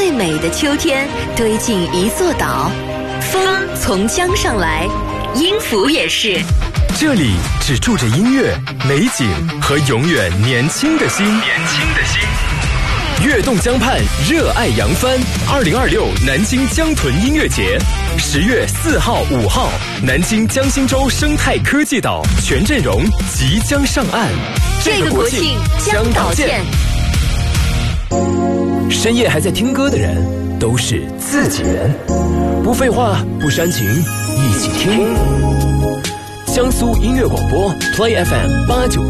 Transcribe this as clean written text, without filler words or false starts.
最美的秋天堆进一座岛，风从江上来，音符也是。 这里只住着音乐、美景和永远年轻的心。悦动江畔，热爱扬帆。2026南京江豚音乐节，10月4号、5号，南京江心洲生态科技岛全阵容即将上岸。 这个国庆江岛见。 深夜还在听歌的人都是自己人，不废话，不煽情，一起听江苏音乐广播 Play FM 89。